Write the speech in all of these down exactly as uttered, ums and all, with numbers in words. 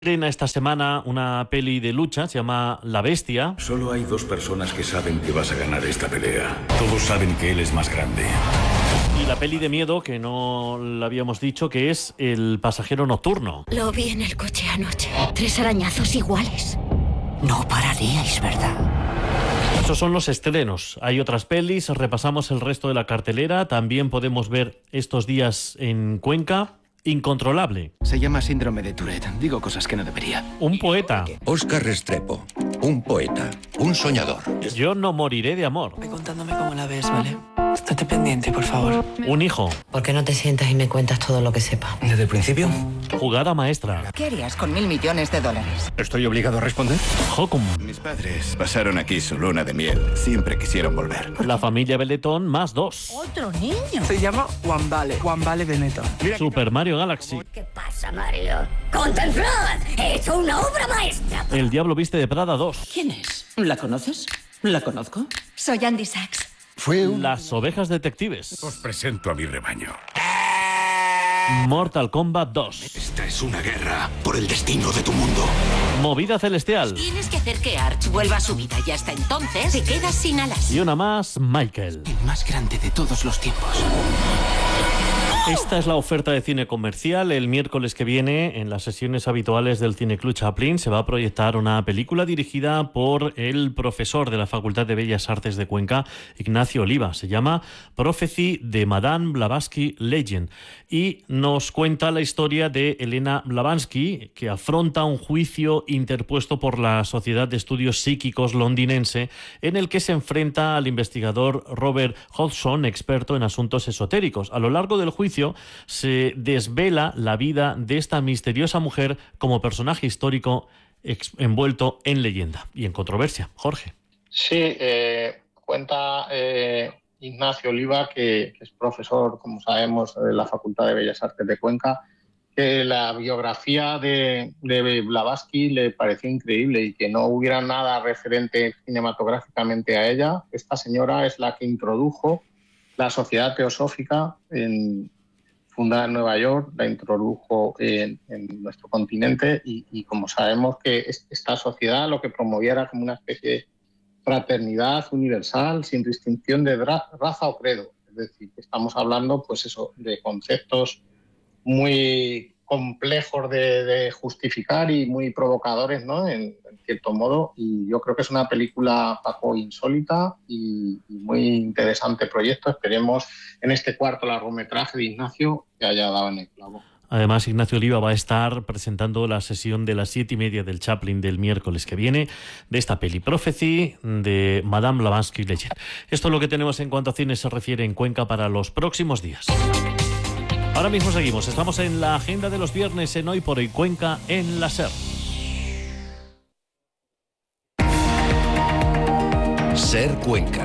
Estrena esta semana una peli de lucha, se llama La Bestia. Solo hay dos personas que saben que vas a ganar esta pelea. Todos saben que él es más grande. Y la peli de miedo, que no la habíamos dicho, que es El pasajero nocturno. Lo vi en el coche anoche. Tres arañazos iguales. No pararíais, ¿verdad? Esos son los estrenos. Hay otras pelis, repasamos el resto de la cartelera. También podemos ver estos días en Cuenca Incontrolable. Se llama síndrome de Tourette. Digo cosas que no debería. Un poeta. Óscar Restrepo, un poeta, un soñador. Yo no moriré de amor. Ve contándome cómo la ves, ¿vale? Estate pendiente, por favor. Un hijo. ¿Por qué no te sientas y me cuentas todo lo que sepa? ¿Desde el principio? Jugada maestra. ¿Qué harías con mil millones de dólares? ¿Estoy obligado a responder? Jocum. Mis padres pasaron aquí su luna de miel. Siempre quisieron volver. La familia Beletón más dos. ¡Otro niño! Se llama Juan Vale. Juan Vale Benetton. Super Mario Galaxy. ¿Qué pasa, Mario? ¡Contemplad! ¡He hecho una obra maestra! El Diablo Viste de Prada dos. ¿Quién es? ¿La conoces? ¿La conozco? Soy Andy Sachs. Fue un... Las Ovejas Detectives. Os presento a mi rebaño. Mortal Kombat dos. Esta es una guerra por el destino de tu mundo. Movida Celestial. Tienes que hacer que Arch vuelva a su vida y hasta entonces te quedas sin alas. Y una más, Michael. el más grande de todos los tiempos. Esta es la oferta de cine comercial. El miércoles que viene, en las sesiones habituales del Cineclub Chaplin, se va a proyectar una película dirigida por el profesor de la Facultad de Bellas Artes de Cuenca, Ignacio Oliva. Se llama Prophecy de Madame Blavatsky Legend y nos cuenta la historia de Elena Blavatsky, que afronta un juicio interpuesto por la Sociedad de Estudios Psíquicos londinense, en el que se enfrenta al investigador Robert Hodgson, experto en asuntos esotéricos. A lo largo del juicio se desvela la vida de esta misteriosa mujer como personaje histórico envuelto en leyenda y en controversia. Jorge. Sí, eh, cuenta eh, Ignacio Oliva, que, que es profesor, como sabemos, de la Facultad de Bellas Artes de Cuenca, que la biografía de, de Blavatsky le pareció increíble y que no hubiera nada referente cinematográficamente a ella. Esta señora es la que introdujo la Sociedad Teosófica, en, fundada en Nueva York, la introdujo en, en nuestro continente y, y como sabemos que esta sociedad lo que promovía era como una especie de fraternidad universal sin distinción de raza o credo. Es decir, que estamos hablando pues eso, de conceptos muy complejos de, de justificar y muy provocadores, ¿no? En, en cierto modo, y yo creo que es una película, Paco, insólita y, y muy interesante proyecto. Esperemos en este cuarto largometraje de Ignacio que haya dado en el clavo. Además, Ignacio Oliva va a estar presentando la sesión de las siete y media del Chaplin del miércoles que viene de esta peli Prophecy de Madame Blavatsky Legend. Esto es lo que tenemos en cuanto a cine se refiere en Cuenca para los próximos días. Ahora mismo seguimos, estamos en la agenda de los viernes en Hoy por Hoy Cuenca en la SER. SER Cuenca.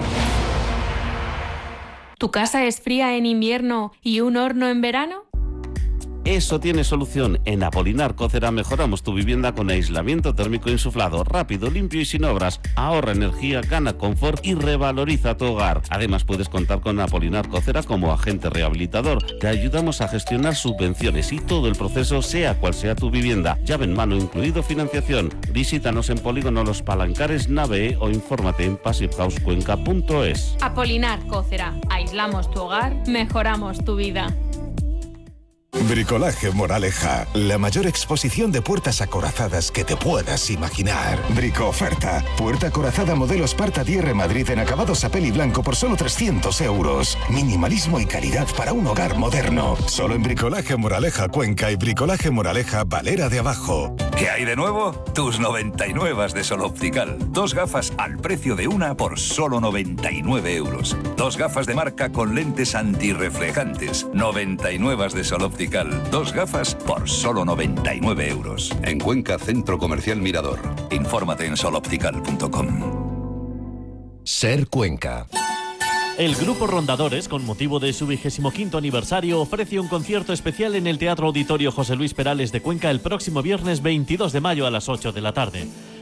¿Tu casa es fría en invierno y un horno en verano? Eso tiene solución. En Apolinar Cócera mejoramos tu vivienda con aislamiento térmico insuflado, rápido, limpio y sin obras. Ahorra energía, gana confort y revaloriza tu hogar. Además puedes contar con Apolinar Cócera como agente rehabilitador. Te ayudamos a gestionar subvenciones y todo el proceso, sea cual sea tu vivienda. Llave en mano incluido financiación. Visítanos en Polígono Los Palancares, Nave E o infórmate en passivehousecuenca punto es. Apolinar Cócera. Aislamos tu hogar, mejoramos tu vida. Bricolaje Moraleja, la mayor exposición de puertas acorazadas que te puedas imaginar. Brico oferta, puerta acorazada modelo Sparta D R Madrid en acabados a peli blanco por solo trescientos euros. Minimalismo y calidad para un hogar moderno. Solo en Bricolaje Moraleja Cuenca y Bricolaje Moraleja Valera de Abajo. ¿Qué hay de nuevo? Tus noventa y nueve de Sol Optical. Dos gafas al precio de una por solo noventa y nueve euros. Dos gafas de marca con lentes antirreflejantes. noventa y nueve de Sol Optical. Dos gafas por solo noventa y nueve euros. En Cuenca, Centro Comercial Mirador. Infórmate en sol optical punto com. SER Cuenca. El Grupo Rondadores, con motivo de su vigésimo quinto aniversario, ofrece un concierto especial en el Teatro Auditorio José Luis Perales de Cuenca el próximo viernes veintidós de mayo a las ocho de la tarde.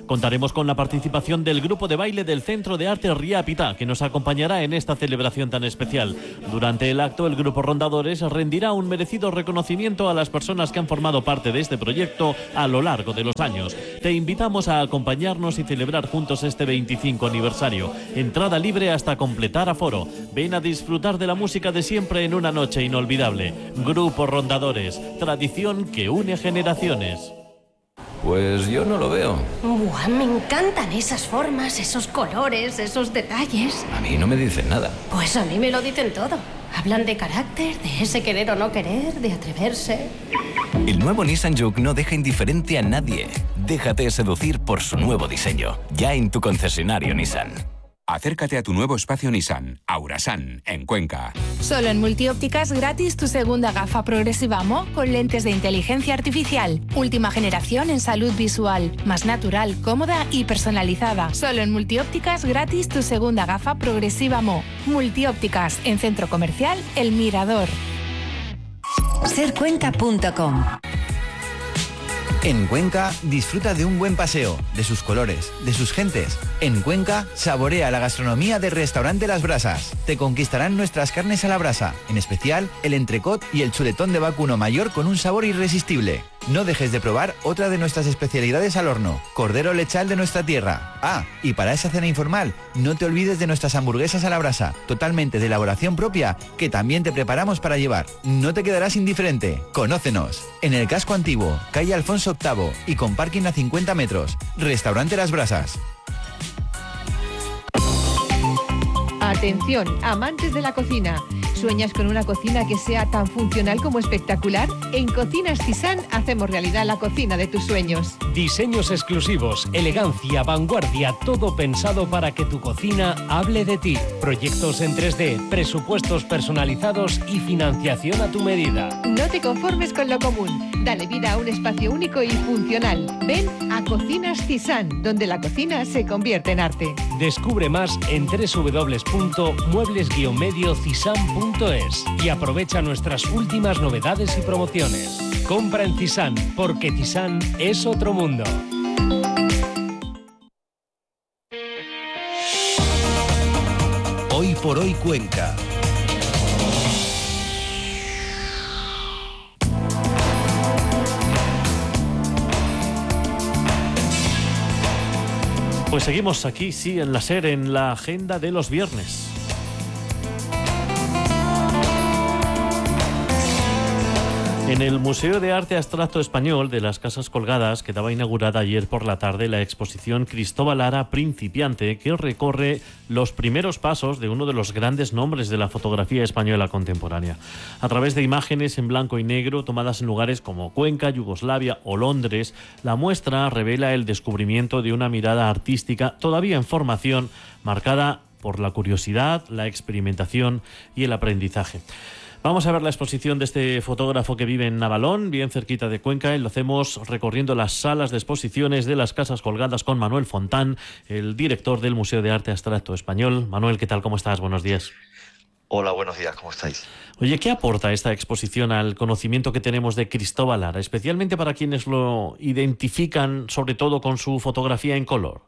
Contaremos con la participación del grupo de baile del Centro de Arte Riapita, que nos acompañará en esta celebración tan especial. Durante el acto, el grupo Rondadores rendirá un merecido reconocimiento a las personas que han formado parte de este proyecto a lo largo de los años. Te invitamos a acompañarnos y celebrar juntos este veinticinco aniversario. Entrada libre hasta completar aforo. Ven a disfrutar de la música de siempre en una noche inolvidable. Grupo Rondadores, tradición que une generaciones. Pues yo no lo veo. Buah, me encantan esas formas, esos colores, esos detalles. A mí no me dicen nada. Pues a mí me lo dicen todo. Hablan de carácter, de ese querer o no querer, de atreverse. El nuevo Nissan Juke no deja indiferente a nadie. Déjate seducir por su nuevo diseño. Ya en tu concesionario Nissan. Acércate a tu nuevo espacio Nissan, Aurasan, en Cuenca. Solo en Multiópticas gratis tu segunda gafa progresiva M O con lentes de inteligencia artificial. Última generación en salud visual. Más natural, cómoda y personalizada. Solo en Multiópticas gratis tu segunda gafa progresiva M O. Multiópticas, en Centro Comercial El Mirador. ser cuenca punto com. En Cuenca, disfruta de un buen paseo, de sus colores, de sus gentes. En Cuenca, saborea la gastronomía del restaurante Las Brasas. Te conquistarán nuestras carnes a la brasa, en especial el entrecot y el chuletón de vacuno mayor con un sabor irresistible. No dejes de probar otra de nuestras especialidades al horno, cordero lechal de nuestra tierra. Ah, y para esa cena informal, no te olvides de nuestras hamburguesas a la brasa, totalmente de elaboración propia, que también te preparamos para llevar. No te quedarás indiferente. Conócenos. En el casco antiguo, calle Alfonso octavo y con parking a cincuenta metros. Restaurante Las Brasas. Atención, amantes de la cocina. ¿Sueñas con una cocina que sea tan funcional como espectacular? En Cocinas Tizán hacemos realidad la cocina de tus sueños. Diseños exclusivos, elegancia, vanguardia, todo pensado para que tu cocina hable de ti. Proyectos en tres D, presupuestos personalizados y financiación a tu medida. No te conformes con lo común. Dale vida a un espacio único y funcional. Ven a Cocinas Tizán, donde la cocina se convierte en arte. Descubre más en doble u doble u doble u punto muebles guion medio cisán punto es y aprovecha nuestras últimas novedades y promociones. Compra en Tizán, porque Tizán es otro mundo. Hoy por hoy Cuenca. Pues seguimos aquí, sí, en la SER, en la agenda de los viernes. En el Museo de Arte Abstracto Español de las Casas Colgadas quedaba inaugurada ayer por la tarde la exposición Cristóbal Lara Principiante, que recorre los primeros pasos de uno de los grandes nombres de la fotografía española contemporánea. A través de imágenes en blanco y negro tomadas en lugares como Cuenca, Yugoslavia o Londres, la muestra revela el descubrimiento de una mirada artística todavía en formación, marcada por la curiosidad, la experimentación y el aprendizaje. Vamos a ver la exposición de este fotógrafo que vive en Navalón, bien cerquita de Cuenca, y lo hacemos recorriendo las salas de exposiciones de las Casas Colgadas con Manuel Fontán, el director del Museo de Arte Abstracto Español. Manuel, ¿qué tal? ¿Cómo estás? Buenos días. Hola, buenos días. ¿Cómo estáis? Oye, ¿qué aporta esta exposición al conocimiento que tenemos de Cristóbal Lara, especialmente para quienes lo identifican sobre todo con su fotografía en color?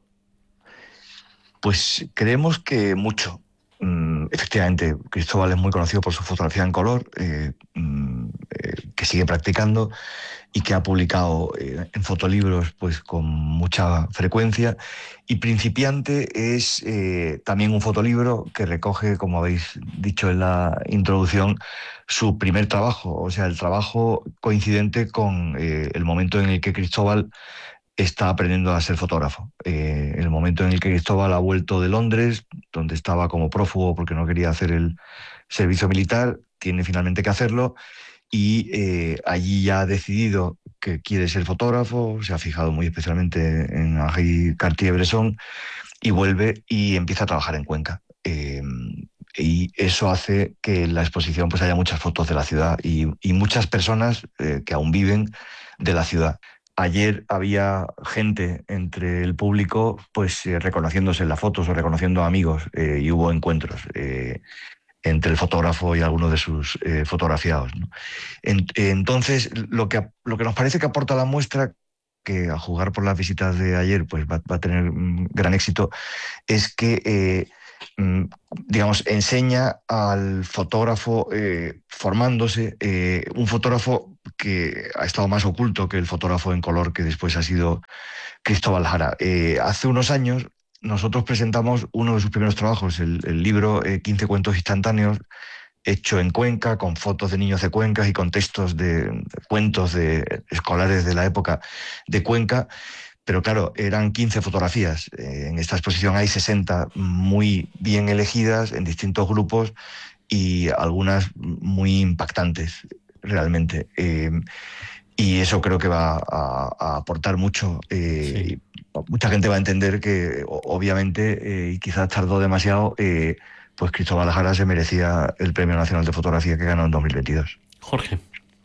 Pues creemos que mucho. Mm, efectivamente, Cristóbal es muy conocido por su fotografía en color, eh, mm, eh, que sigue practicando y que ha publicado eh, en fotolibros pues, con mucha frecuencia. Y Principiante es eh, también un fotolibro que recoge, como habéis dicho en la introducción, su primer trabajo, o sea, el trabajo coincidente con eh, el momento en el que Cristóbal está aprendiendo a ser fotógrafo. Eh, el momento en el que Cristóbal ha vuelto de Londres, donde estaba como prófugo porque no quería hacer el servicio militar, tiene finalmente que hacerlo, y eh, allí ya ha decidido que quiere ser fotógrafo, se ha fijado muy especialmente en Henri Cartier-Bresson, y vuelve y empieza a trabajar en Cuenca. Eh, y eso hace que en la exposición pues, haya muchas fotos de la ciudad y, y muchas personas eh, que aún viven de la ciudad. Ayer había gente entre el público pues eh, reconociéndose en las fotos o reconociendo a amigos eh, y hubo encuentros eh, entre el fotógrafo y algunos de sus eh, fotografiados, ¿no? En, entonces, lo que, lo que nos parece que aporta la muestra que a jugar por las visitas de ayer pues va, va a tener mm, gran éxito, es que, eh, mm, digamos, enseña al fotógrafo eh, formándose, eh, un fotógrafo que ha estado más oculto que el fotógrafo en color que después ha sido Cristóbal Jara. Eh, hace unos años nosotros presentamos uno de sus primeros trabajos, el, el libro eh, quince cuentos instantáneos, hecho en Cuenca, con fotos de niños de Cuenca y con textos de, de cuentos de escolares de la época de Cuenca. Pero claro, eran quince fotografías. Eh, en esta exposición hay sesenta muy bien elegidas en distintos grupos y algunas muy impactantes, realmente. Eh, y eso creo que va a, a aportar mucho. Eh, sí. Mucha gente va a entender que, obviamente, eh, y quizás tardó demasiado, eh, pues Cristóbal Jara se merecía el Premio Nacional de Fotografía que ganó en dos mil veintidós. Jorge.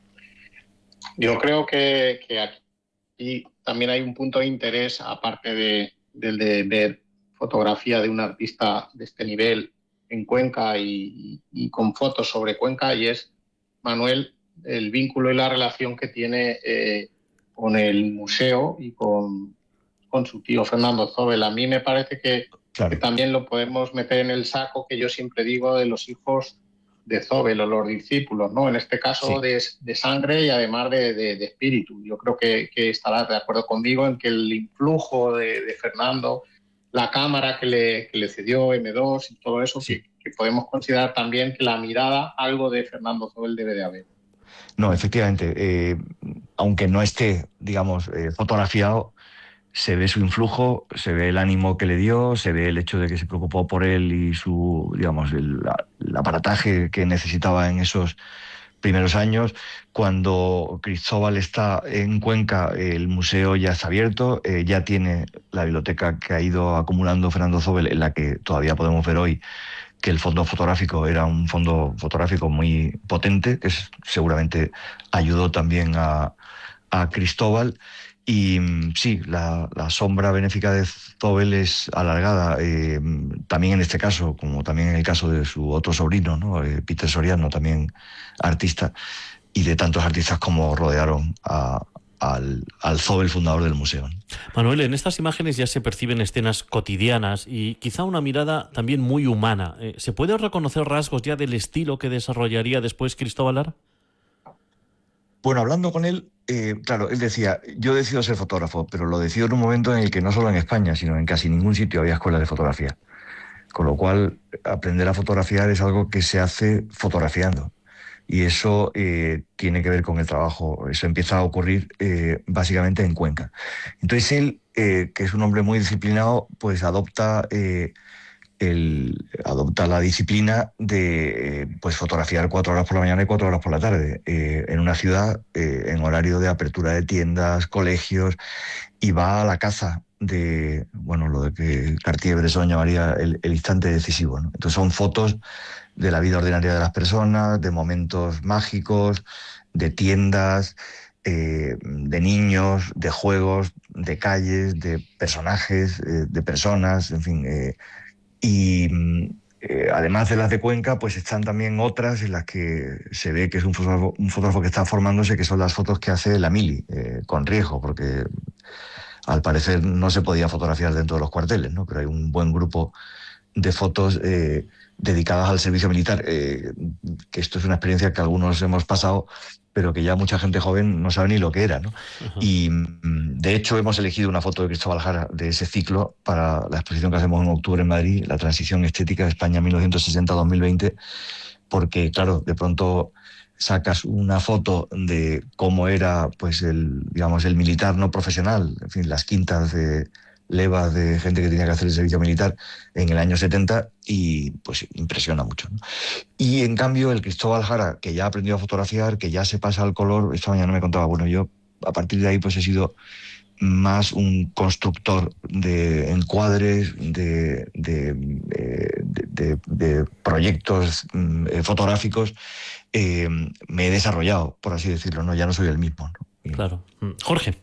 Yo creo que, que aquí también hay un punto de interés, aparte de, del de ver fotografía de un artista de este nivel en Cuenca y, y con fotos sobre Cuenca, y es, Manuel, el vínculo y la relación que tiene eh, con el museo y con, con su tío Fernando Zóbel. A mí me parece que, claro, que también lo podemos meter en el saco que yo siempre digo de los hijos de Zóbel o los discípulos, ¿no? En este caso sí. de, de sangre y además de, de, de espíritu. Yo creo que, que estarás de acuerdo conmigo en que el influjo de, de Fernando, la cámara que le, que le cedió eme dos y todo eso, sí. que, que podemos considerar también que la mirada, algo de Fernando Zóbel debe de haber. No, efectivamente, eh, aunque no esté, digamos, eh, fotografiado, se ve su influjo, se ve el ánimo que le dio, se ve el hecho de que se preocupó por él y su, digamos, el, el aparataje que necesitaba en esos primeros años. Cuando Cristóbal está en Cuenca, el museo ya está abierto, eh, ya tiene la biblioteca que ha ido acumulando Fernando Zóbel, en la que todavía podemos ver hoy que el fondo fotográfico era un fondo fotográfico muy potente, que seguramente ayudó también a, a Cristóbal. Y sí, la, la sombra benéfica de Zóbel es alargada, eh, también en este caso, como también en el caso de su otro sobrino, ¿no? eh, Peter Soriano, también artista, y de tantos artistas como rodearon a, al, al Zóbel, fundador del museo. Manuel, en estas imágenes ya se perciben escenas cotidianas y quizá una mirada también muy humana. Eh, ¿Se puede reconocer rasgos ya del estilo que desarrollaría después Cristóbal Jara? Bueno, hablando con él, eh, claro, él decía, yo decido ser fotógrafo, pero lo decido en un momento en el que no solo en España, sino en casi ningún sitio había escuelas de fotografía. Con lo cual, aprender a fotografiar es algo que se hace fotografiando. Y eso eh, tiene que ver con el trabajo. Eso empieza a ocurrir eh, básicamente en Cuenca. Entonces él, eh, que es un hombre muy disciplinado, pues adopta... Eh, El, adopta la disciplina de pues fotografiar cuatro horas por la mañana y cuatro horas por la tarde eh, en una ciudad eh, en horario de apertura de tiendas, colegios, y va a la caza de, bueno, lo de que Cartier-Bresson llamaría el, el instante decisivo, ¿no? Entonces son fotos de la vida ordinaria de las personas, de momentos mágicos, de tiendas, eh, de niños, de juegos, de calles, de personajes, eh, de personas, en fin... Eh, Y eh, además de las de Cuenca, pues están también otras en las que se ve que es un fotógrafo, un fotógrafo que está formándose, que son las fotos que hace la mili, eh, con riesgo, porque al parecer no se podía fotografiar dentro de los cuarteles, ¿no? Pero hay un buen grupo de fotos eh, dedicadas al servicio militar, eh, que esto es una experiencia que algunos hemos pasado, pero que ya mucha gente joven no sabe ni lo que era, ¿no? Uh-huh. Y de hecho hemos elegido una foto de Cristóbal Jara de ese ciclo para la exposición que hacemos en octubre en Madrid, la transición estética de España mil novecientos sesenta a dos mil veinte, porque claro, de pronto sacas una foto de cómo era pues el, digamos, el militar no profesional, en fin, las quintas de levas de gente que tenía que hacer el servicio militar en el año setenta y pues impresiona mucho, ¿no? Y en cambio el Cristóbal Jara, que ya ha aprendido a fotografiar, que ya se pasa al color, esta mañana me contaba, bueno, yo a partir de ahí pues he sido más un constructor de encuadres, de, de, de, de, de proyectos eh, fotográficos, eh, me he desarrollado, por así decirlo, ¿no? Ya no soy el mismo, ¿no? Claro. Jorge.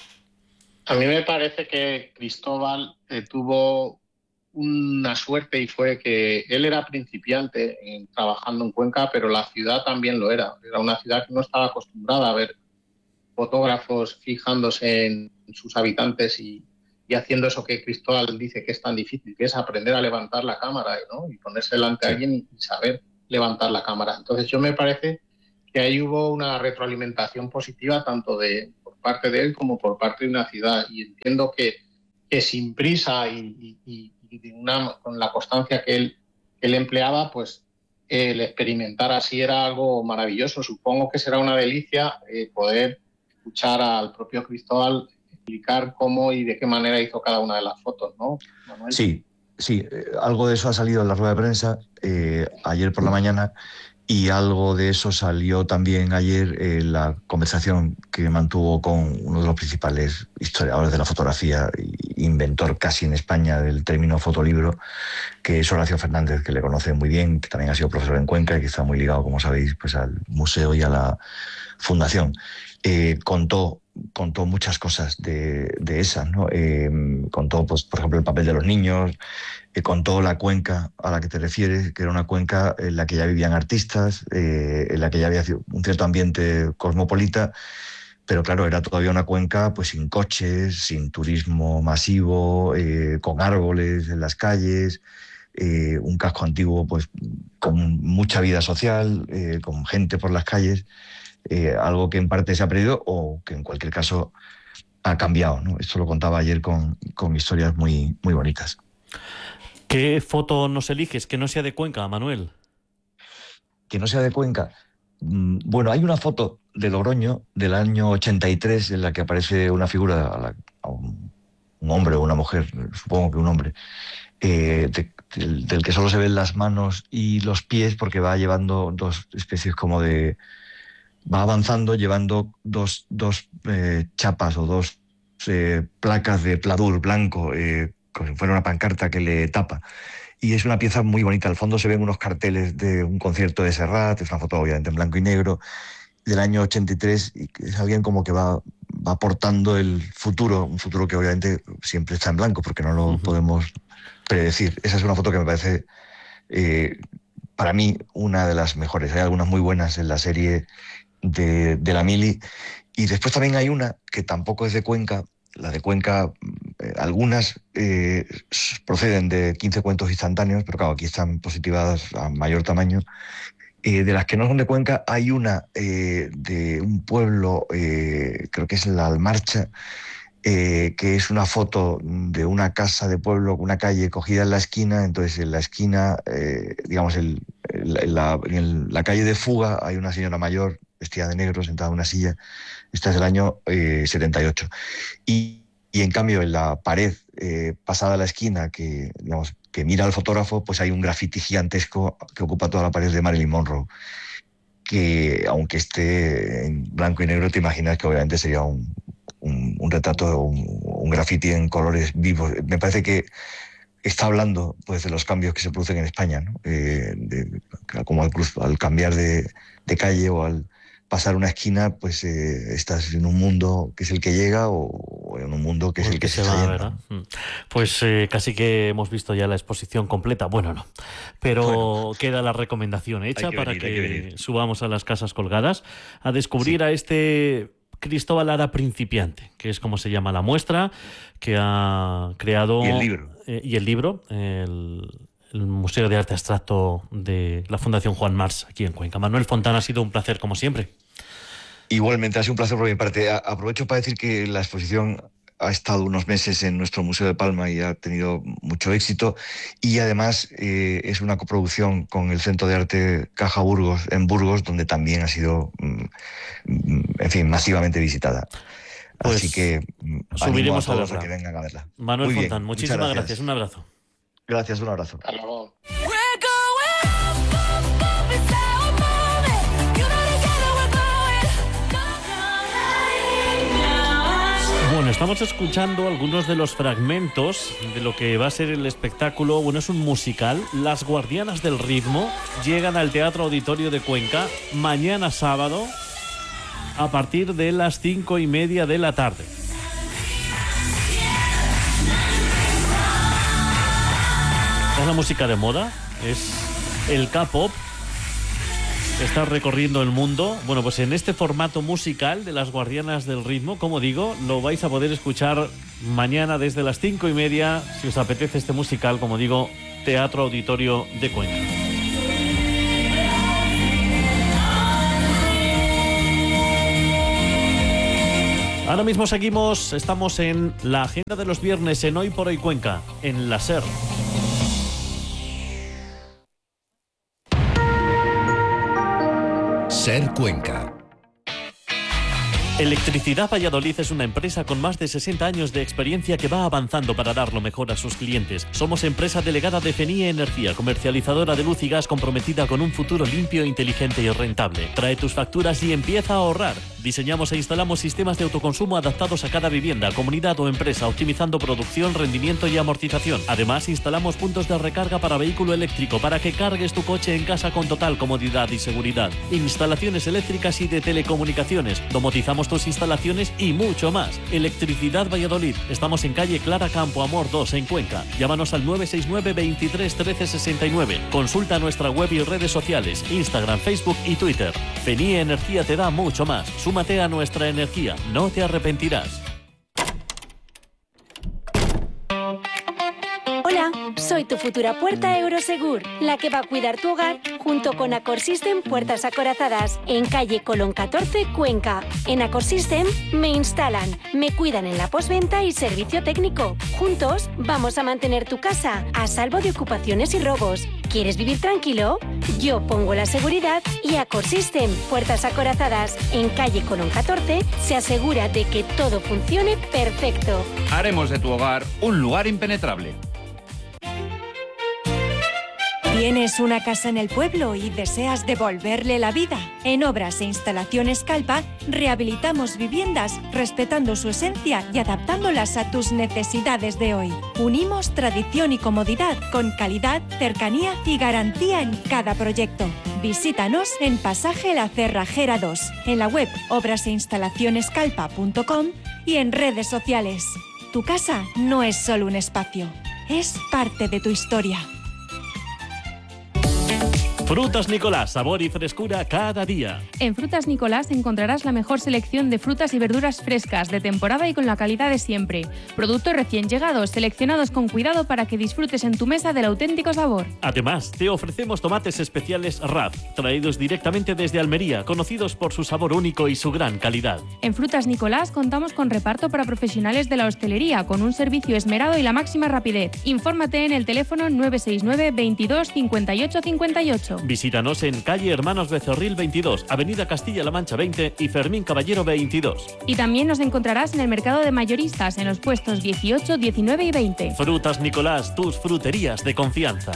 A mí me parece que Cristóbal eh, tuvo una suerte y fue que él era principiante en, trabajando en Cuenca, pero la ciudad también lo era. Era una ciudad que no estaba acostumbrada a ver fotógrafos fijándose en sus habitantes y, y haciendo eso que Cristóbal dice que es tan difícil, que es aprender a levantar la cámara, ¿no? Y ponerse delante de alguien y, y saber levantar la cámara. Entonces yo me parece que ahí hubo una retroalimentación positiva tanto de por parte de él como por parte de una ciudad, y entiendo que, que sin prisa y, y, y de una, con la constancia que él, que él empleaba, pues el experimentar así era algo maravilloso. Supongo que será una delicia eh, poder escuchar al propio Cristóbal explicar cómo y de qué manera hizo cada una de las fotos, ¿no, Manuel? Sí, sí, eh, algo de eso ha salido en la rueda de prensa eh, ayer por la mañana, y algo de eso salió también ayer en eh, la conversación que mantuvo con uno de los principales historiadores de la fotografía, inventor casi en España del término fotolibro, que es Horacio Fernández, que le conoce muy bien, que también ha sido profesor en Cuenca y que está muy ligado, como sabéis, pues al museo y a la fundación. Eh, contó contó muchas cosas de, de esas, ¿no? Eh, contó, pues, por ejemplo, el papel de los niños, eh, contó la cuenca a la que te refieres, que era una cuenca en la que ya vivían artistas, eh, en la que ya había un cierto ambiente cosmopolita, pero claro, era todavía una cuenca pues sin coches, sin turismo masivo, eh, con árboles en las calles, eh, un casco antiguo pues con mucha vida social, eh, con gente por las calles. Eh, algo que en parte se ha perdido o que en cualquier caso ha cambiado, ¿no? Esto lo contaba ayer con, con historias muy, muy bonitas. ¿Qué foto nos eliges que no sea de Cuenca, Manuel? Que no sea de Cuenca. Bueno, hay una foto de Logroño del año ochenta y tres en la que aparece una figura, a la, a un, un hombre o una mujer, supongo que un hombre, eh, de, del, del que solo se ven las manos y los pies porque va llevando dos especies como de... va avanzando llevando dos, dos eh, chapas o dos eh, placas de pladur blanco, eh, como si fuera una pancarta que le tapa. Y es una pieza muy bonita. Al fondo se ven unos carteles de un concierto de Serrat, es una foto obviamente en blanco y negro, del año ochenta y tres, y es alguien como que va, va aportando el futuro, un futuro que obviamente siempre está en blanco porque no lo uh-huh. podemos predecir. Esa es una foto que me parece, eh, para mí, una de las mejores. Hay algunas muy buenas en la serie De, de la Mili, y después también hay una que tampoco es de Cuenca. La de Cuenca, eh, algunas eh, proceden de quince cuentos instantáneos, pero claro, aquí están positivadas a mayor tamaño. Eh, de las que no son de Cuenca, hay una eh, de un pueblo, eh, creo que es la Almarcha, eh, que es una foto de una casa de pueblo, una calle cogida en la esquina. Entonces en la esquina, eh, digamos, el, el, la, en la calle de Fuga hay una señora mayor vestida de negro, sentada en una silla. Esta es del año eh, setenta y ocho. Y, y en cambio, en la pared eh, pasada a la esquina, que, digamos, que mira al fotógrafo, pues hay un grafiti gigantesco que ocupa toda la pared de Marilyn Monroe, que aunque esté en blanco y negro, te imaginas que obviamente sería un, un, un retrato, un, un grafiti en colores vivos. Me parece que está hablando pues de los cambios que se producen en España, ¿no? Eh, de, como al, al cambiar de, de calle o al pasar una esquina, pues eh, estás en un mundo que es el que llega o, o en un mundo que es el, el que, que se, se va, ¿verdad? Pues eh, casi que hemos visto ya la exposición completa. Bueno, no. Pero bueno, queda la recomendación hecha que para venir, que, que subamos a las casas colgadas a descubrir sí. a este Cristóbal Lara principiante, que es como se llama la muestra, que ha creado... Y el libro. Eh, y el libro, el... el Museo de Arte Abstracto de la Fundación Juan March, aquí en Cuenca. Manuel Fontana, ha sido un placer, como siempre. Igualmente, ha sido un placer por mi parte. Aprovecho para decir que la exposición ha estado unos meses en nuestro Museo de Palma y ha tenido mucho éxito, y además eh, es una coproducción con el Centro de Arte Caja Burgos, en Burgos, donde también ha sido, en fin, masivamente visitada. Pues así que subiremos a todos a, a que vengan a verla. Manuel Muy Fontán, bien, muchísimas gracias. gracias. Un abrazo. Gracias, un abrazo. Hasta luego. Bueno, estamos escuchando algunos de los fragmentos de lo que va a ser el espectáculo. Bueno, es un musical. Las Guardianas del Ritmo llegan al Teatro Auditorio de Cuenca mañana sábado a partir de las cinco y media de la tarde. Es la música de moda, es el K-pop, está recorriendo el mundo. Bueno, pues en este formato musical de las Guardianas del Ritmo, como digo, lo vais a poder escuchar mañana desde las cinco y media, si os apetece este musical, como digo, Teatro Auditorio de Cuenca. Ahora mismo seguimos, estamos en la agenda de los viernes en Hoy por Hoy Cuenca, en la SER. SER Cuenca. Electricidad Valladolid es una empresa con más de sesenta años de experiencia que va avanzando para dar lo mejor a sus clientes. Somos empresa delegada de FENIE Energía, comercializadora de luz y gas comprometida con un futuro limpio, inteligente y rentable. Trae tus facturas y empieza a ahorrar. Diseñamos e instalamos sistemas de autoconsumo adaptados a cada vivienda, comunidad o empresa, optimizando producción, rendimiento y amortización. Además, instalamos puntos de recarga para vehículo eléctrico para que cargues tu coche en casa con total comodidad y seguridad. Instalaciones eléctricas y de telecomunicaciones. Domotizamos tus instalaciones y mucho más. Electricidad Valladolid. Estamos en calle Clara Campo Amor dos en Cuenca. Llámanos al nueve seis nueve, veintitrés, trece, sesenta y nueve. Consulta nuestra web y redes sociales, Instagram, Facebook y Twitter. FENIE Energía te da mucho más. Súmate a nuestra energía. No te arrepentirás. Hola, soy tu futura puerta Eurosegur, la que va a cuidar tu hogar junto con Acor System Puertas Acorazadas, en calle Colón catorce, Cuenca. En Acor System me instalan, me cuidan en la postventa y servicio técnico. Juntos vamos a mantener tu casa a salvo de ocupaciones y robos. ¿Quieres vivir tranquilo? Yo pongo la seguridad y Acor System Puertas Acorazadas, en calle Colón catorce, se asegura de que todo funcione perfecto. Haremos de tu hogar un lugar impenetrable. ¿Tienes una casa en el pueblo y deseas devolverle la vida? En Obras e Instalaciones Calpa rehabilitamos viviendas respetando su esencia y adaptándolas a tus necesidades de hoy. Unimos tradición y comodidad con calidad, cercanía y garantía en cada proyecto. Visítanos en Pasaje La Cerrajera dos, en la web obras e instalaciones calpa punto com y en redes sociales. Tu casa no es solo un espacio, es parte de tu historia. Frutas Nicolás, sabor y frescura cada día. En Frutas Nicolás encontrarás la mejor selección de frutas y verduras frescas, de temporada y con la calidad de siempre. Productos recién llegados, seleccionados con cuidado para que disfrutes en tu mesa del auténtico sabor. Además, te ofrecemos tomates especiales R A F, traídos directamente desde Almería, conocidos por su sabor único y su gran calidad. En Frutas Nicolás contamos con reparto para profesionales de la hostelería, con un servicio esmerado y la máxima rapidez. Infórmate en el teléfono nueve seis nueve, veintidós, cincuenta y ocho, cincuenta y ocho. Visítanos en calle Hermanos Becerril veintidós, avenida Castilla-La Mancha veinte y Fermín Caballero veintidós. Y también nos encontrarás en el mercado de mayoristas, en los puestos dieciocho, diecinueve y veinte. Frutas Nicolás, tus fruterías de confianza.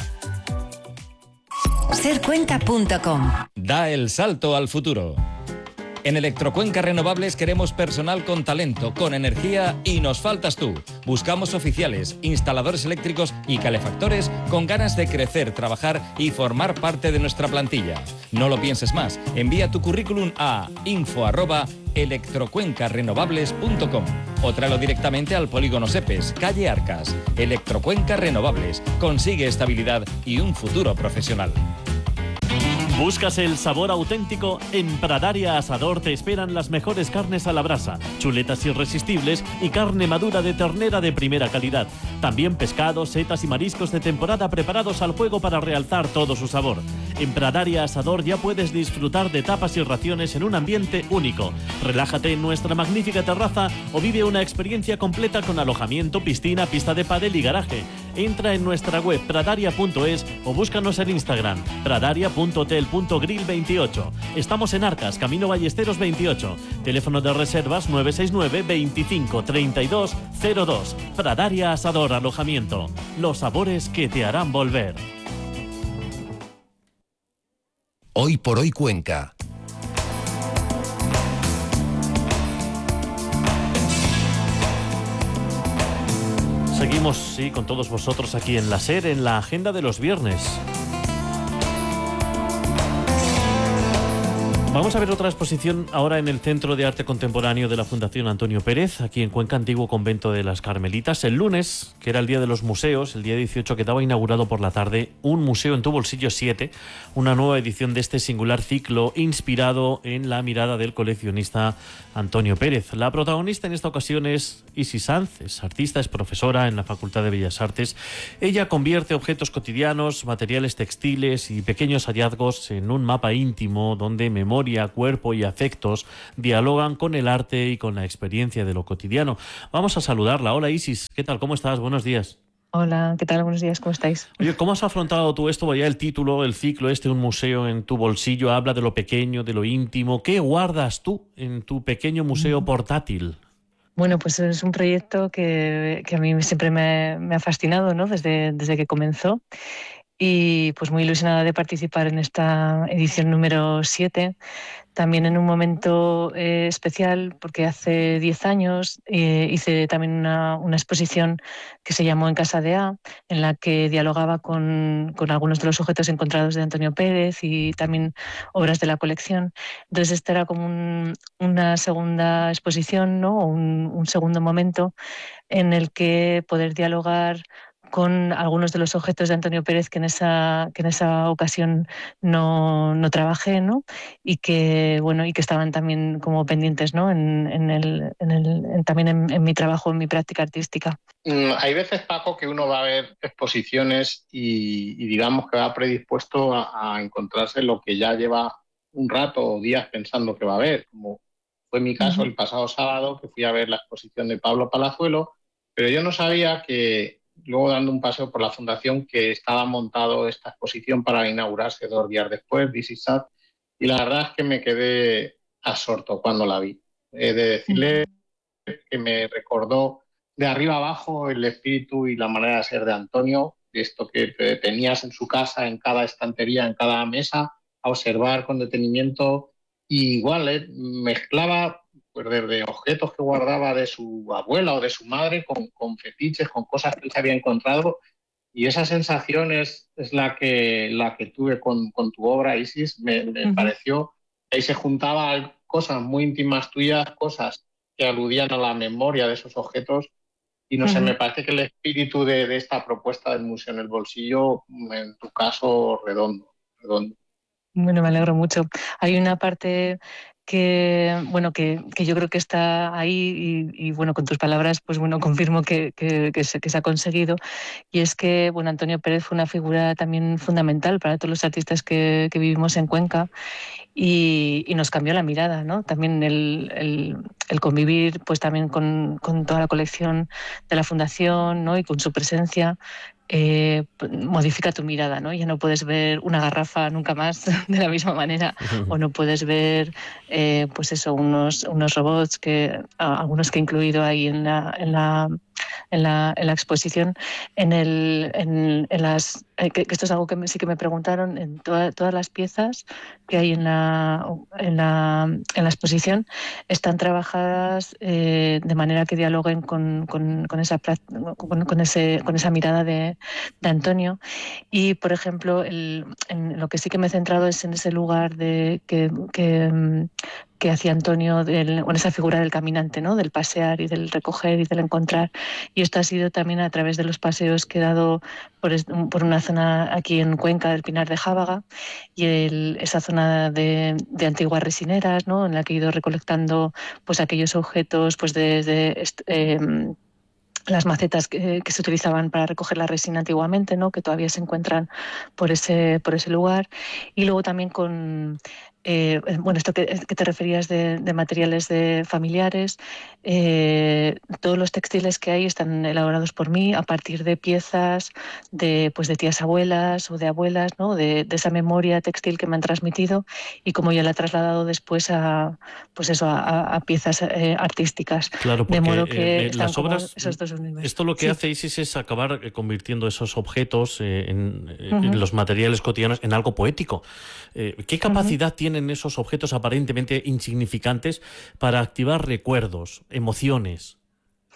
ser cuenca punto com. Da el salto al futuro. En Electrocuenca Renovables queremos personal con talento, con energía y nos faltas tú. Buscamos oficiales, instaladores eléctricos y calefactores con ganas de crecer, trabajar y formar parte de nuestra plantilla. No lo pienses más, envía tu currículum a info arroba electrocuenca renovables punto com o tráelo directamente al Polígono Sepes, calle Arcas. Electrocuenca Renovables, consigue estabilidad y un futuro profesional. ¿Buscas el sabor auténtico? En Pradaria Asador te esperan las mejores carnes a la brasa, chuletas irresistibles y carne madura de ternera de primera calidad. También pescados, setas y mariscos de temporada preparados al fuego para realzar todo su sabor. En Pradaria Asador ya puedes disfrutar de tapas y raciones en un ambiente único. Relájate en nuestra magnífica terraza o vive una experiencia completa con alojamiento, piscina, pista de pádel y garaje. Entra en nuestra web pradaria punto es o búscanos en Instagram pradaria punto hotel punto grill veintiocho. Estamos en Arcas, Camino Ballesteros veintiocho. Teléfono de reservas nueve seis nueve, veinticinco, treinta y dos, cero dos. Pradaria Asador Alojamiento. Los sabores que te harán volver. Hoy por Hoy Cuenca. Seguimos, sí, con todos vosotros aquí en la SER, en la agenda de los viernes. Vamos a ver otra exposición ahora en el Centro de Arte Contemporáneo de la Fundación Antonio Pérez, aquí en Cuenca, antiguo convento de las Carmelitas. El lunes, que era el Día de los Museos, el día dieciocho, quedaba inaugurado por la tarde un museo en tu bolsillo siete, una nueva edición de este singular ciclo inspirado en la mirada del coleccionista Antonio Pérez. La protagonista en esta ocasión es Isis Sanz, es artista, es profesora en la Facultad de Bellas Artes. Ella convierte objetos cotidianos, materiales textiles y pequeños hallazgos en un mapa íntimo donde memoria, cuerpo y afectos dialogan con el arte y con la experiencia de lo cotidiano. Vamos a saludarla. Hola Isis, ¿qué tal? ¿Cómo estás? Buenos días. Hola, ¿qué tal? Buenos días, ¿cómo estáis? Oye, ¿cómo has afrontado tú esto? Ya el título, el ciclo este, un museo en tu bolsillo, habla de lo pequeño, de lo íntimo. ¿Qué guardas tú en tu pequeño museo portátil? Bueno, pues es un proyecto que, que a mí siempre me, me ha fascinado, ¿no? Desde, desde que comenzó. Y pues muy ilusionada de participar en esta edición número siete, también en un momento eh, especial, porque hace diez años eh, hice también una, una exposición que se llamó En Casa de A, en la que dialogaba con, con algunos de los objetos encontrados de Antonio Pérez y también obras de la colección. Entonces esta era como un, una segunda exposición, ¿no? un, un segundo momento en el que poder dialogar con algunos de los objetos de Antonio Pérez que en esa, que en esa ocasión no, no trabajé, ¿no? Y que bueno, y que estaban también como pendientes, ¿no? En, en el, en el, en, también en, en mi trabajo, en mi práctica artística. Mm, hay veces, Paco, que uno va a ver exposiciones y, y digamos que va predispuesto a, a encontrarse lo que ya lleva un rato o días pensando que va a ver, como fue mi caso uh-huh. el pasado sábado, que fui a ver la exposición de Pablo Palazuelo, pero yo no sabía que luego dando un paseo por la fundación que estaba montado esta exposición para inaugurarse dos días después, This is Sad, y la verdad es que me quedé absorto cuando la vi. He de decirle que me recordó de arriba abajo el espíritu y la manera de ser de Antonio, esto que te tenías en su casa, en cada estantería, en cada mesa, a observar con detenimiento, y igual eh, mezclaba pues desde objetos que guardaba de su abuela o de su madre con, con fetiches, con cosas que él se había encontrado, y esa sensación es, es la, que, la que tuve con, con tu obra, Isis. Me, me uh-huh. pareció que ahí se juntaban cosas muy íntimas tuyas, cosas que aludían a la memoria de esos objetos, y no uh-huh. sé, me parece que el espíritu de, de esta propuesta del Museo en el Bolsillo, en tu caso, redondo, redondo. Bueno, me alegro mucho. Hay una parte que bueno que, que yo creo que está ahí y, y bueno, con tus palabras pues bueno confirmo que, que, que, se, que se ha conseguido, y es que bueno, Antonio Pérez fue una figura también fundamental para todos los artistas que, que vivimos en Cuenca, y, y nos cambió la mirada, ¿no? También el, el, el convivir pues también con, con toda la colección de la fundación, ¿no? Y con su presencia Eh, modifica tu mirada, ¿no? Ya no puedes ver una garrafa nunca más de la misma manera, o no puedes ver eh, pues eso, unos, unos robots que algunos que he incluido ahí en la, en la, en la, en la exposición, en, el, en, en las eh, que, que esto es algo que me, sí que me preguntaron, en toda, todas las piezas que hay en la, en la, en la exposición están trabajadas eh, de manera que dialoguen con, con, con, esa, con, con, ese, con esa mirada de de Antonio. Y por ejemplo el, en lo que sí que me he centrado es en ese lugar de que, que, que hacía Antonio, del, bueno, esa figura del caminante, ¿no? Del pasear y del recoger y del encontrar, y esto ha sido también a través de los paseos que he dado por, por una zona aquí en Cuenca del Pinar de Jábaga, y el, esa zona de, de antiguas resineras, ¿no? En la que he ido recolectando pues aquellos objetos pues de, de eh, las macetas que, que se utilizaban para recoger la resina antiguamente, ¿no? Que todavía se encuentran por ese, por ese lugar. Y luego también con eh, bueno, esto que, que te referías de, de materiales de familiares, eh, todos los textiles que hay están elaborados por mí a partir de piezas de, pues de tías abuelas o de abuelas, ¿no? de, de esa memoria textil que me han transmitido, y como ya la he trasladado después a, pues eso, a, a piezas eh, artísticas. Claro, porque de modo que eh, las obras, esos dos universos. Esto lo que sí. hace Isis es acabar convirtiendo esos objetos eh, en, Uh-huh. en los materiales cotidianos en algo poético. Eh, ¿Qué capacidad uh-huh. tienen esos objetos aparentemente insignificantes para activar recuerdos, emociones?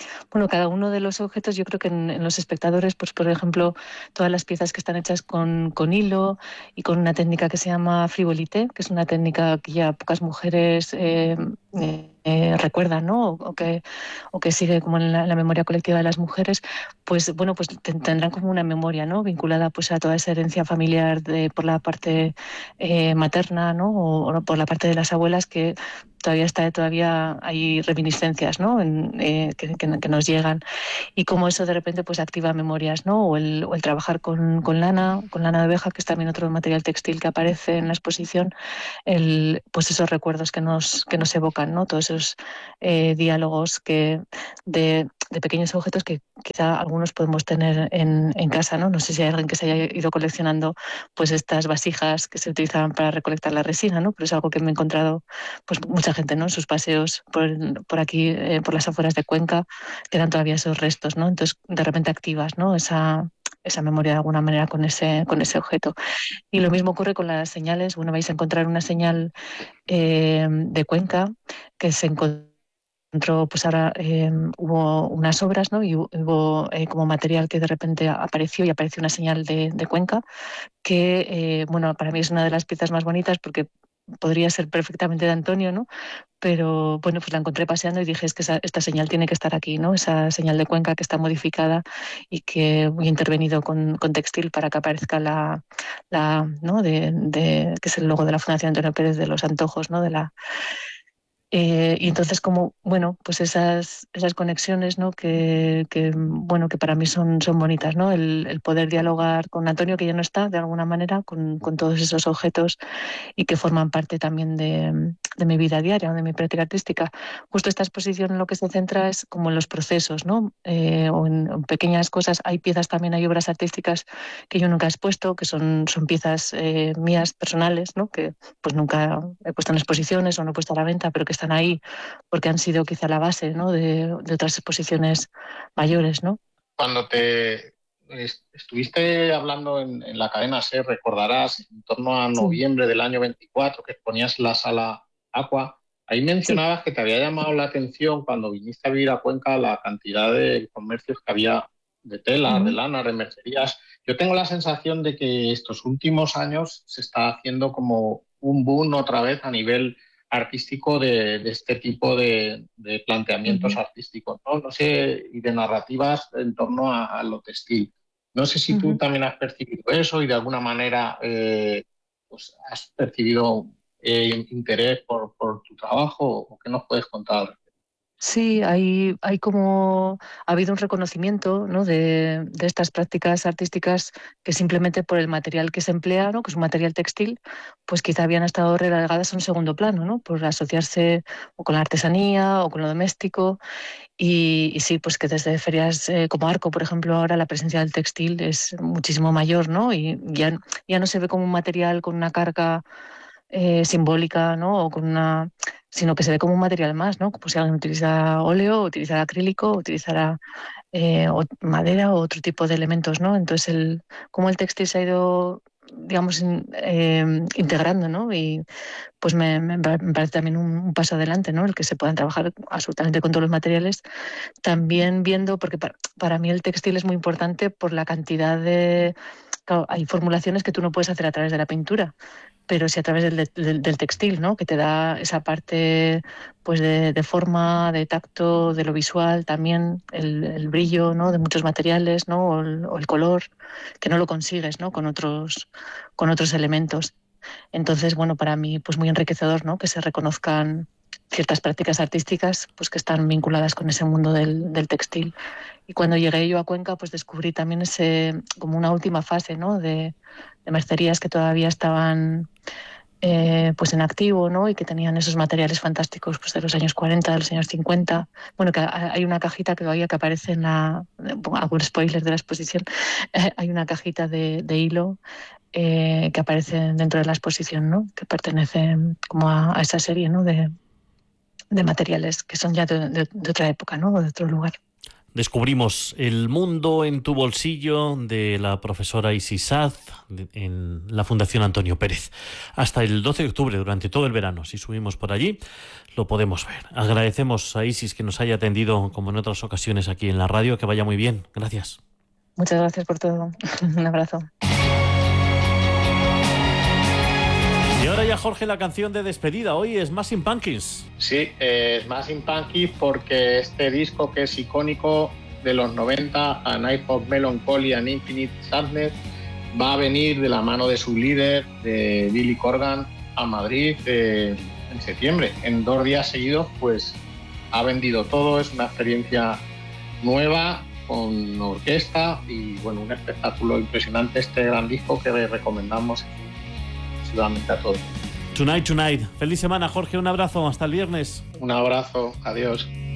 bueno, cada uno de los objetos, yo creo que en, en los espectadores, pues por ejemplo, todas las piezas que están hechas con, con hilo y con una técnica que se llama frivolité, que es una técnica que ya pocas mujeres eh, eh, eh, recuerdan, ¿no? O, o, que, o que sigue como en la, en la memoria colectiva de las mujeres, pues bueno, pues ten, tendrán como una memoria, ¿no? Vinculada pues a toda esa herencia familiar de, por la parte eh, materna, ¿no? O, o por la parte de las abuelas, que todavía está, todavía hay reminiscencias, ¿no? En, eh, que, que, que nos llegan, y cómo eso de repente pues activa memorias, ¿no? O el, o el trabajar con, con lana, con lana de abeja, que es también otro material textil que aparece en la exposición, el, pues esos recuerdos que nos, que nos evocan, ¿no? Todos esos eh, diálogos que de, de pequeños objetos que quizá algunos podemos tener en, en casa, ¿no? No sé si hay alguien que se haya ido coleccionando pues estas vasijas que se utilizaban para recolectar la resina, ¿no? Pero es algo que me he encontrado pues mucha gente, ¿no? En sus paseos por, por aquí, eh, por las afueras de Cuenca, quedan todavía esos restos, ¿no? Entonces de repente activas, ¿no? Esa, esa memoria de alguna manera con ese, con ese objeto. Y lo mismo ocurre con las señales. Bueno, vais a encontrar una señal eh, de Cuenca que se encontró, pues ahora eh, hubo unas obras, ¿no? Y hubo eh, como material que de repente apareció, y apareció una señal de, de Cuenca que, eh, bueno, para mí es una de las piezas más bonitas porque podría ser perfectamente de Antonio, ¿no? Pero bueno, pues la encontré paseando y dije, es que esa, esta señal tiene que estar aquí, ¿no? Esa señal de Cuenca que está modificada y que he intervenido con, con textil para que aparezca la, la ¿no? De, de, que es el logo de la Fundación Antonio Pérez de los Antojos, ¿no? De la Eh, y entonces como, bueno, pues esas, esas conexiones, ¿no? que, que, bueno, que para mí son, son bonitas, ¿no? El, el poder dialogar con Antonio, que ya no está, de alguna manera, con, con todos esos objetos y que forman parte también de, de mi vida diaria, de mi práctica artística. Justo esta exposición en lo que se centra es como en los procesos, ¿no? Eh, o en, en pequeñas cosas. Hay piezas también, hay obras artísticas que yo nunca he expuesto, que son, son piezas eh, mías, personales, ¿no? Que pues nunca he puesto en exposiciones o no he puesto a la venta, pero que están ahí porque han sido quizá la base, ¿no? de, de otras exposiciones mayores, ¿no? Cuando te estuviste hablando en, en la cadena SER, recordarás, en torno a noviembre sí. del año veinticuatro, que exponías en la sala Aqua, ahí mencionabas sí. que te había llamado la atención cuando viniste a vivir a Cuenca la cantidad de comercios que había de tela, uh-huh. de lana, de mercerías. Yo tengo la sensación de que estos últimos años se está haciendo como un boom otra vez a nivel artístico de, de este tipo de, de planteamientos uh-huh. artísticos, ¿no? No sé, y de narrativas en torno a, a lo textil. No sé si uh-huh. tú también has percibido eso y de alguna manera eh, pues has percibido eh, interés por, por tu trabajo, o qué nos puedes contar. Sí, hay, hay como ha habido un reconocimiento, ¿no? de, de estas prácticas artísticas que simplemente por el material que se emplea, ¿no? Que es un material textil, pues quizá habían estado relegadas a un segundo plano, ¿no? Por asociarse o con la artesanía o con lo doméstico. Y, y sí, pues que desde ferias eh, como Arco, por ejemplo, ahora la presencia del textil es muchísimo mayor, ¿no? Y ya, ya no se ve como un material con una carga eh, simbólica, ¿no? O con una, sino que se ve como un material más, ¿no? Como si alguien utiliza óleo, utiliza acrílico, utilizará eh, o madera o otro tipo de elementos, ¿no? Entonces, el, cómo el textil se ha ido, digamos, in, eh, integrando, ¿no? Y pues me, me, me parece también un, un paso adelante, ¿no? El que se puedan trabajar absolutamente con todos los materiales. También viendo, porque para, para mí el textil es muy importante por la cantidad de... Claro, hay formulaciones que tú no puedes hacer a través de la pintura, pero sí a través del, del, del textil, ¿no? Que te da esa parte pues de, de forma, de tacto, de lo visual, también el, el brillo, ¿no? De muchos materiales, ¿no? O el, o el color, que no lo consigues, ¿no? Con otros, con otros elementos. Entonces, bueno, para mí pues muy enriquecedor, ¿no? Que se reconozcan ciertas prácticas artísticas pues que están vinculadas con ese mundo del, del textil. Y cuando llegué yo a Cuenca, pues descubrí también ese como una última fase, ¿no? de, de mercerías que todavía estaban eh, pues en activo, ¿no? Y que tenían esos materiales fantásticos pues de los años cuarenta, de los años cincuenta. Bueno, que hay una cajita que todavía que aparece en la... algún spoiler de la exposición. Eh, hay una cajita de, de hilo eh, que aparece dentro de la exposición, ¿no? Que pertenece como a, a esa serie, ¿no? De, de materiales que son ya de, de, de otra época, ¿no? O de otro lugar. Descubrimos El mundo en tu bolsillo de la profesora Isis Saz en la Fundación Antonio Pérez. Hasta el doce de octubre, durante todo el verano. Si subimos por allí, lo podemos ver. Agradecemos a Isis que nos haya atendido, como en otras ocasiones, aquí en la radio. Que vaya muy bien. Gracias. Muchas gracias por todo. Un abrazo. Y ahora ya, Jorge, la canción de despedida. Hoy es Smashing Pumpkins. Sí, eh, Smashing Pumpkins, porque este disco que es icónico de los noventa, A Night of Melancholy and Infinite Sadness, va a venir de la mano de su líder, de Billy Corgan, a Madrid eh, en septiembre. En dos días seguidos, pues ha vendido todo. Es una experiencia nueva, con orquesta y bueno, un espectáculo impresionante. Este gran disco que les recomendamos a todos. Tonight, tonight. Feliz semana, Jorge. Un abrazo. Hasta el viernes. Un abrazo. Adiós.